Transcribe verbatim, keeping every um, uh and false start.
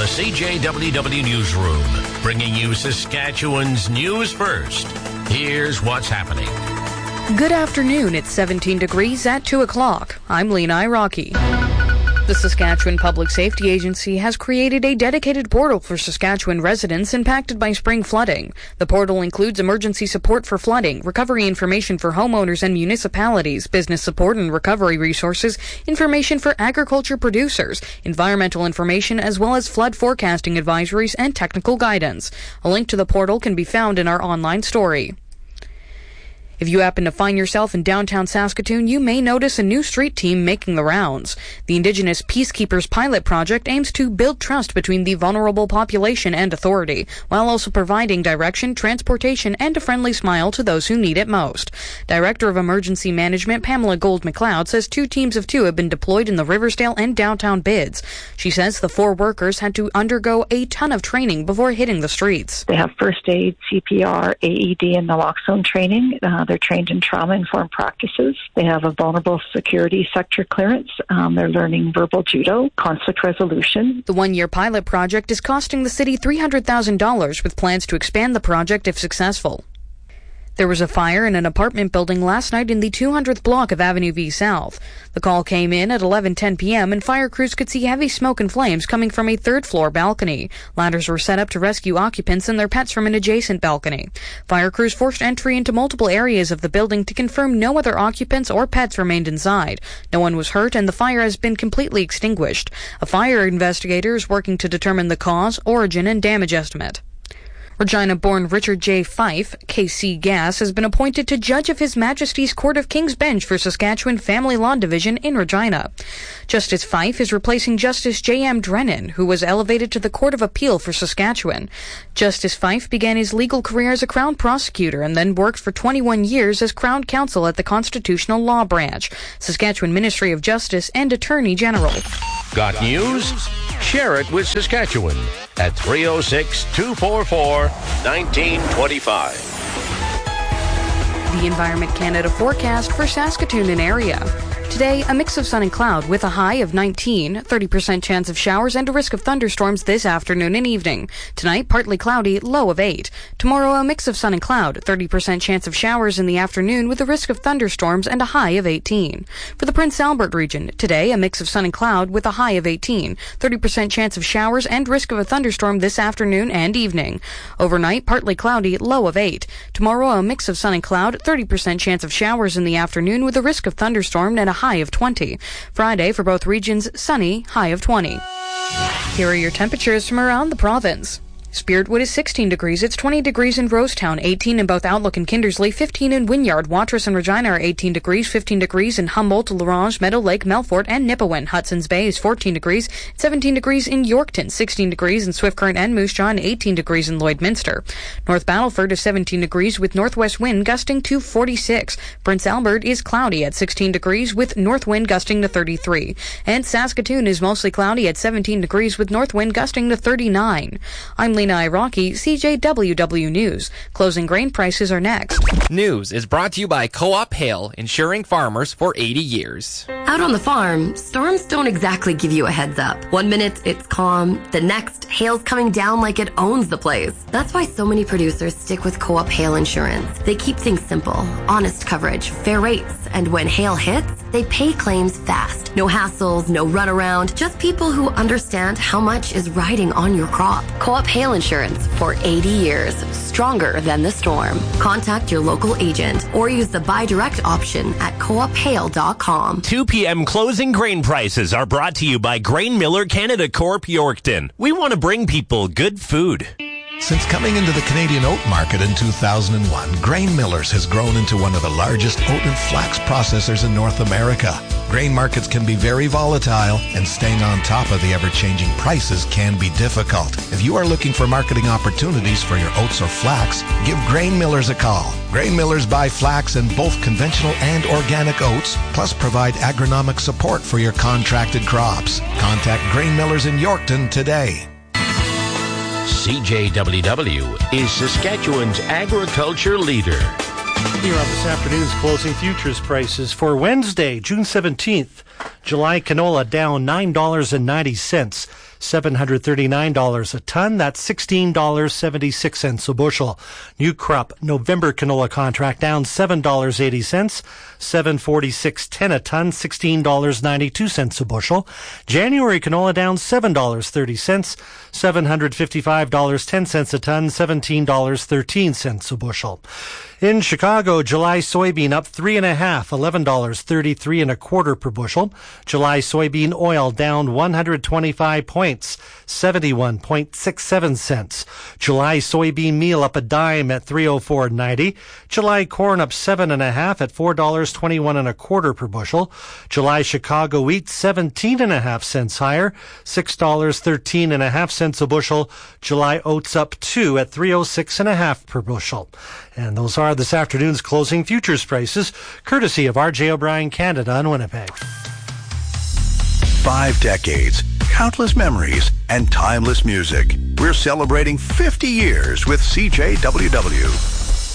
the C J W W Newsroom, bringing you Saskatchewan's news first. Here's what's happening. Good afternoon. It's seventeen degrees at two o'clock. I'm Lena Iraqi. The Saskatchewan Public Safety Agency has created a dedicated portal for Saskatchewan residents impacted by spring flooding. The portal includes emergency support for flooding, recovery information for homeowners and municipalities, business support and recovery resources, information for agriculture producers, environmental information, as well as flood forecasting advisories and technical guidance. A link to the portal can be found in our online story. If you happen to find yourself in downtown Saskatoon, you may notice a new street team making the rounds. The Indigenous Peacekeepers pilot project aims to build trust between the vulnerable population and authority, while also providing direction, transportation, and a friendly smile to those who need it most. Director of Emergency Management Pamela Gold-McLeod says two teams of two have been deployed in the Riversdale and downtown bids. She says the four workers had to undergo a ton of training before hitting the streets. They have first aid, C P R, A E D, and naloxone training. Uh, They're trained in trauma-informed practices. They have a vulnerable security sector clearance. Um, they're learning verbal judo, conflict resolution. The one-year pilot project is costing the city three hundred thousand dollars, with plans to expand the project if successful. There was a fire in an apartment building last night in the two hundredth block of Avenue V South. The call came in at eleven ten p.m. and fire crews could see heavy smoke and flames coming from a third-floor balcony. Ladders were set up to rescue occupants and their pets from an adjacent balcony. Fire crews forced entry into multiple areas of the building to confirm no other occupants or pets remained inside. No one was hurt and the fire has been completely extinguished. A fire investigator is working to determine the cause, origin, and damage estimate. Regina-born Richard J. Fife, K C Gas, has been appointed to Judge of His Majesty's Court of King's Bench for Saskatchewan Family Law Division in Regina. Justice Fife is replacing Justice J M Drennan, who was elevated to the Court of Appeal for Saskatchewan. Justice Fife began his legal career as a Crown prosecutor and then worked for twenty-one years as Crown Counsel at the Constitutional Law Branch, Saskatchewan Ministry of Justice, and Attorney General. Got news? Share it with Saskatchewan at three oh six, two four four, one nine two five. The Environment Canada forecast for Saskatoon and area. Today, a mix of sun and cloud with a high of nineteen, thirty percent chance of showers and a risk of thunderstorms this afternoon and evening. Tonight, partly cloudy, low of eight. Tomorrow, a mix of sun and cloud, thirty percent chance of showers in the afternoon with a risk of thunderstorms and a high of eighteen. For the Prince Albert region, today, a mix of sun and cloud with a high of eighteen, thirty percent chance of showers and risk of a thunderstorm this afternoon and evening. Overnight, partly cloudy, low of eight. Tomorrow, a mix of sun and cloud, thirty percent chance of showers in the afternoon with a risk of thunderstorm and a high of twenty. Friday, for both regions, sunny, high of twenty. Here are your temperatures from around the province. Spiritwood is sixteen degrees. It's twenty degrees in Rosetown, eighteen in both Outlook and Kindersley, fifteen in Wynyard. Watrous and Regina are eighteen degrees, fifteen degrees in Humboldt, Larange, Meadow Lake, Melfort, and Nipawin. Hudson's Bay is fourteen degrees, seventeen degrees in Yorkton, sixteen degrees in Swift Current and Moose Jaw, and eighteen degrees in Lloydminster. North Battleford is seventeen degrees with northwest wind gusting to forty-six. Prince Albert is cloudy at sixteen degrees with north wind gusting to thirty-three. And Saskatoon is mostly cloudy at seventeen degrees with north wind gusting to thirty-nine. I'm Lena Iraqi, C J W W News. Closing grain prices are next. News is brought to you by Co-op Hail, insuring farmers for eighty years. Out on the farm, storms don't exactly give you a heads up. One minute it's calm, the next hail's coming down like it owns the place. That's why so many producers stick with Co-op Hail Insurance. They keep things simple, honest coverage, fair rates, and when hail hits, they pay claims fast. No hassles, no runaround, just people who understand how much is riding on your crop. Co-op Hail Insurance for eighty years, stronger than the storm. Contact your local agent or use the buy direct option at co op hail dot com. two p.m. closing grain prices are brought to you by Grain Miller Canada Corp Yorkton. We want to bring people good food. Since coming into the Canadian oat market in two thousand one, Grain Millers has grown into one of the largest oat and flax processors in North America. Grain markets can be very volatile, and staying on top of the ever-changing prices can be difficult. If you are looking for marketing opportunities for your oats or flax, give Grain Millers a call. Grain Millers buy flax in both conventional and organic oats, plus provide agronomic support for your contracted crops. Contact Grain Millers in Yorkton today. C J W W is Saskatchewan's agriculture leader. Here on this afternoon's closing futures prices for Wednesday, June seventeenth. July canola down nine dollars and ninety cents. seven hundred thirty-nine dollars a ton. That's sixteen dollars and seventy-six cents a bushel. New crop November canola contract down seven dollars and eighty cents. seven forty-six ten a ton, sixteen dollars and ninety-two cents a bushel. January canola down seven dollars and thirty cents. seven hundred fifty-five dollars and ten cents a ton, seventeen dollars and thirteen cents a bushel. In Chicago, July soybean up three and a half, eleven dollars and thirty-three and a quarter per bushel. July soybean oil down one hundred twenty-five points, seventy-one point six seven cents. July soybean meal up a dime at three oh four ninety. July corn up seven and a half at four dollars and twenty-one and a quarter per bushel. July Chicago wheat seventeen and a half cents higher, six dollars and thirteen and a half cents a bushel. July oats up two at three oh six and a half per bushel. And those are this afternoon's closing futures prices, courtesy of R J O'Brien Canada in Winnipeg. Five decades, countless memories, and timeless music. We're celebrating fifty years with C J W W.